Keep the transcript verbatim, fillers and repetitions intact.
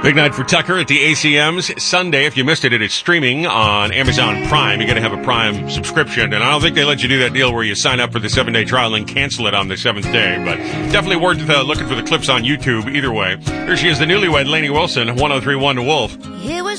Big night for Tucker at the A C Ms Sunday. If you missed it, it is streaming on Amazon Prime. You got to have a Prime subscription, and I don't think they let you do that deal where you sign up for the seven-day trial and cancel it on the seventh day, but definitely worth uh, looking for the clips on YouTube either way. Here she is, the newlywed Lainey Wilson, one oh three point one to Wolf.